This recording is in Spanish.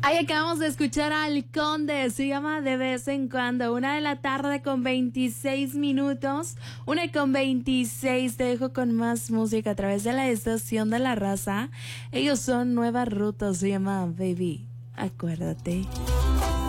Ahí acabamos de escuchar al Conde, se llama De vez en cuando, 1 de la tarde con 26 minutos, 1:26, te dejo con más música a través de la estación de la raza. Ellos son Nueva Ruta, se llama Baby, acuérdate.